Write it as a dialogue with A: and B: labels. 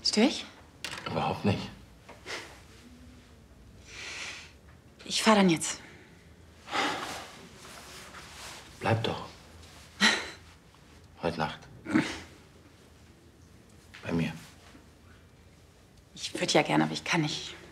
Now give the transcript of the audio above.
A: Störe ich?
B: Überhaupt nicht.
A: Ich fahre dann jetzt.
B: Bleib doch. Heute Nacht. Bei mir.
A: Ich würde ja gerne, aber ich kann nicht.